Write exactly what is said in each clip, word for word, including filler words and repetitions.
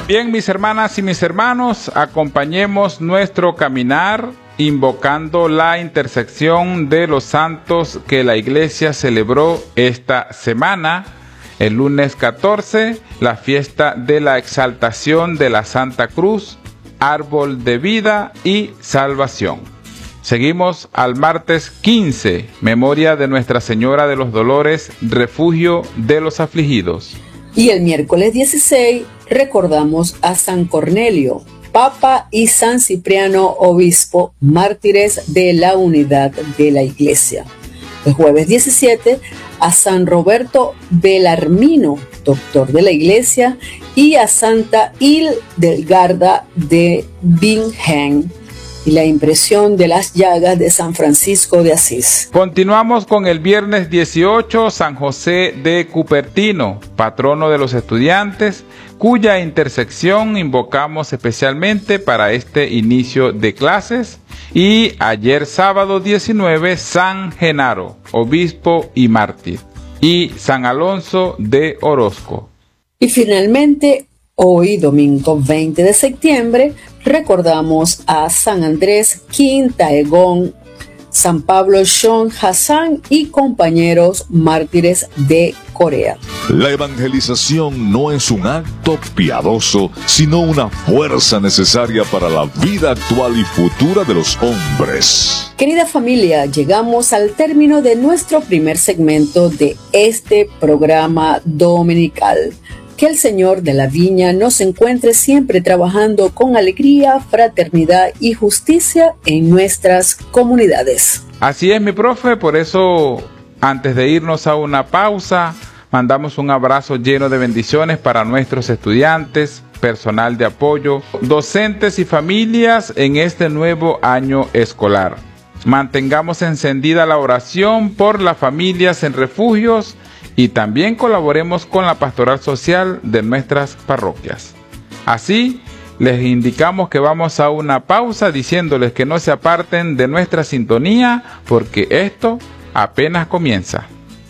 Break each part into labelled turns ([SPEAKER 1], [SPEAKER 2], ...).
[SPEAKER 1] Bien, mis hermanas y mis hermanos, acompañemos nuestro caminar invocando la intersección de los santos que la Iglesia celebró esta semana. El lunes catorce, la fiesta de la exaltación de la Santa Cruz, árbol de vida y salvación. Seguimos al martes quince, memoria de Nuestra Señora de los Dolores, refugio de los afligidos.
[SPEAKER 2] Y el miércoles dieciséis recordamos a San Cornelio, Papa, y San Cipriano, obispo, mártires de la unidad de la Iglesia. El jueves diecisiete, a San Roberto Belarmino, doctor de la Iglesia, y a Santa Hildegarda de Bingen, y la impresión de las llagas de San Francisco de Asís.
[SPEAKER 1] Continuamos con el viernes dieciocho, San José de Cupertino, patrono de los estudiantes, cuya intersección invocamos especialmente para este inicio de clases. Y ayer sábado diecinueve, San Genaro, obispo y mártir, y San Alonso de Orozco.
[SPEAKER 2] Y finalmente, hoy domingo veinte de septiembre, recordamos a San Andrés Quintaegón, San Pablo Shon Hassan y compañeros mártires de Corea.
[SPEAKER 3] La evangelización no es un acto piadoso, sino una fuerza necesaria para la vida actual y futura de los hombres.
[SPEAKER 2] Querida familia, llegamos al término de nuestro primer segmento de este programa dominical. Que el Señor de la Viña nos encuentre siempre trabajando con alegría, fraternidad y justicia en nuestras comunidades.
[SPEAKER 1] Así es, mi profe, por eso, antes de irnos a una pausa, mandamos un abrazo lleno de bendiciones para nuestros estudiantes, personal de apoyo, docentes y familias en este nuevo año escolar. Mantengamos encendida la oración por las familias en refugios y también colaboremos con la pastoral social de nuestras parroquias. Así, les indicamos que vamos a una pausa diciéndoles que no se aparten de nuestra sintonía porque esto apenas comienza.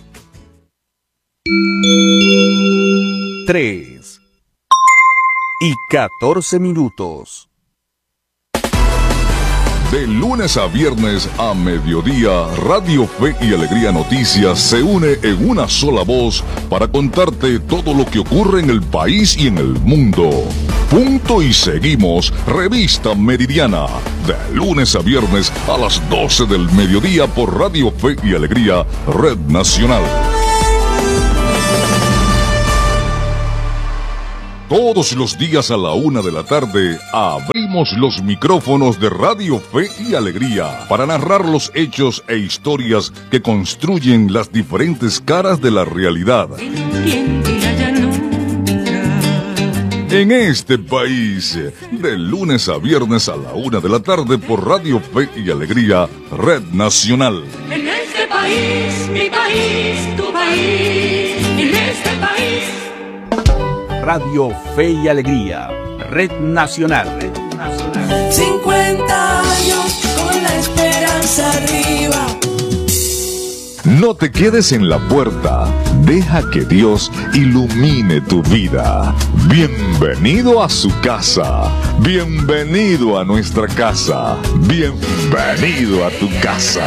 [SPEAKER 4] tres y catorce minutos.
[SPEAKER 3] De lunes a viernes a mediodía, Radio Fe y Alegría Noticias se une en una sola voz para contarte todo lo que ocurre en el país y en el mundo. Punto y seguimos, Revista Meridiana, de lunes a viernes a las doce del mediodía por Radio Fe y Alegría, Red Nacional. Todos los días a la una de la tarde abrimos los micrófonos de Radio Fe y Alegría para narrar los hechos e historias que construyen las diferentes caras de la realidad. En este país, de lunes a viernes a la una de la tarde por Radio Fe y Alegría, Red Nacional.
[SPEAKER 5] En este país, mi país, tu país, en este país.
[SPEAKER 4] Radio Fe y Alegría, Red Nacional. Red Nacional.
[SPEAKER 5] cincuenta años con la esperanza arriba.
[SPEAKER 3] No te quedes en la puerta, deja que Dios ilumine tu vida. Bienvenido a su casa, bienvenido a nuestra casa, bienvenido a tu casa.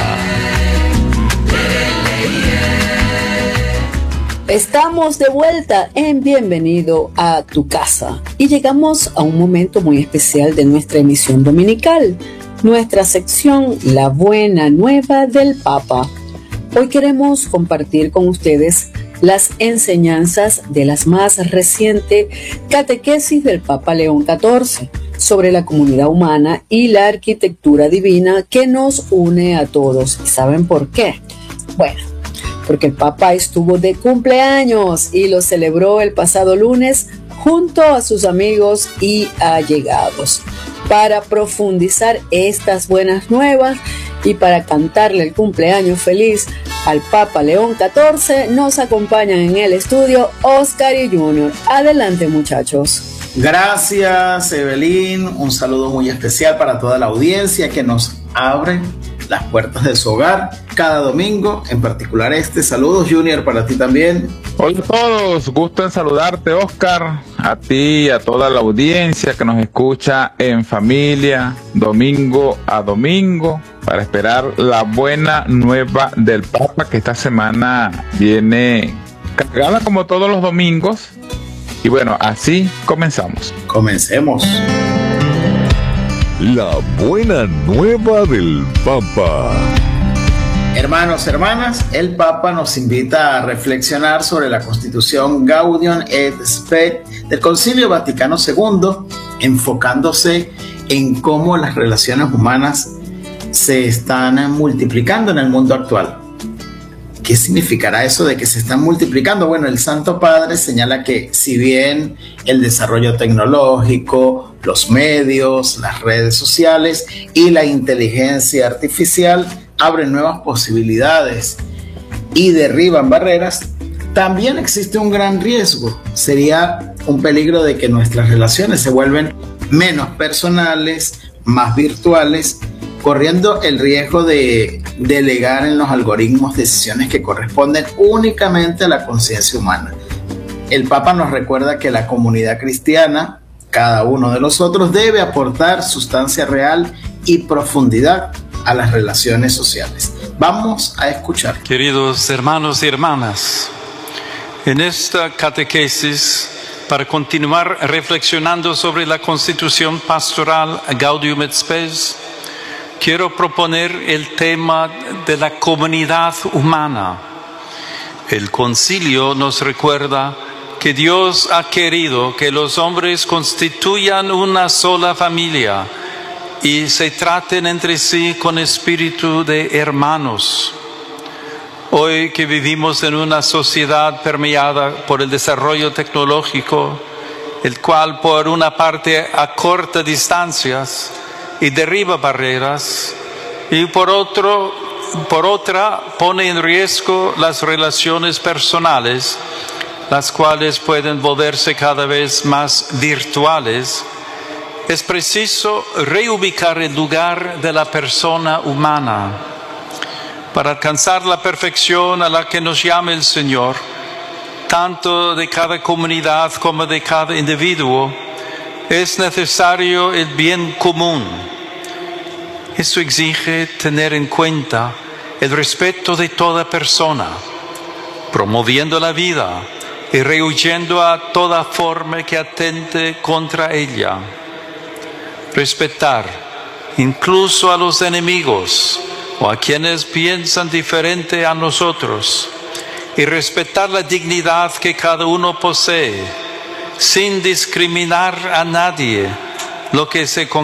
[SPEAKER 2] Estamos de vuelta en Bienvenido a tu casa y llegamos a un momento muy especial de nuestra emisión dominical, nuestra sección La Buena Nueva del Papa. Hoy queremos compartir con ustedes las enseñanzas de las más recientes catequesis del Papa León catorce sobre la comunidad humana y la arquitectura divina que nos une a todos. ¿Y saben por qué? Bueno, porque el Papa estuvo de cumpleaños y lo celebró el pasado lunes junto a sus amigos y allegados. Para profundizar estas buenas nuevas y para cantarle el cumpleaños feliz al Papa León catorce, nos acompañan en el estudio Oscar y Junior. Adelante, muchachos.
[SPEAKER 6] Gracias, Evelyn. Un saludo muy especial para toda la audiencia que nos abre las puertas de su hogar cada domingo, en particular este. Saludos, Junior, para ti también.
[SPEAKER 1] Hola a todos, gusto en saludarte, Oscar. a ti y a toda la audiencia que nos escucha en familia, domingo a domingo, para esperar la buena nueva del Papa, que esta semana viene cargada como todos los domingos. Y bueno, así comenzamos.
[SPEAKER 6] Comencemos.
[SPEAKER 3] La buena nueva del Papa.
[SPEAKER 6] Hermanos, hermanas, el Papa nos invita a reflexionar sobre la Constitución Gaudium et Spes del Concilio Vaticano segundo, enfocándose en cómo las relaciones humanas se están multiplicando en el mundo actual. ¿Qué significará eso de que se están multiplicando? Bueno, el Santo Padre señala que si bien el desarrollo tecnológico, los medios, las redes sociales y la inteligencia artificial abren nuevas posibilidades y derriban barreras, también existe un gran riesgo. Sería un peligro de que nuestras relaciones se vuelven menos personales, más virtuales, corriendo el riesgo de delegar en los algoritmos decisiones que corresponden únicamente a la conciencia humana. El Papa nos recuerda que la comunidad cristiana, cada uno de nosotros, debe aportar sustancia real y profundidad a las relaciones sociales. Vamos a escuchar.
[SPEAKER 7] Queridos hermanos y hermanas, en esta catequesis, para continuar reflexionando sobre la Constitución Pastoral Gaudium et Spes, quiero proponer el tema de la comunidad humana. El concilio nos recuerda que Dios ha querido que los hombres constituyan una sola familia y se traten entre sí con espíritu de hermanos. Hoy que vivimos en una sociedad permeada por el desarrollo tecnológico, el cual por una parte acorta distancias y derriba barreras, y por otro, por otra pone en riesgo las relaciones personales, las cuales pueden volverse cada vez más virtuales, es preciso reubicar el lugar de la persona humana. Para alcanzar la perfección a la que nos llama el Señor, tanto de cada comunidad como de cada individuo, es necesario el bien común. Esto exige tener en cuenta el respeto de toda persona, promoviendo la vida y rehuyendo a toda forma que atente contra ella. Respetar incluso a los enemigos o a quienes piensan diferente a nosotros, y respetar la dignidad que cada uno posee, sin discriminar a nadie, lo que se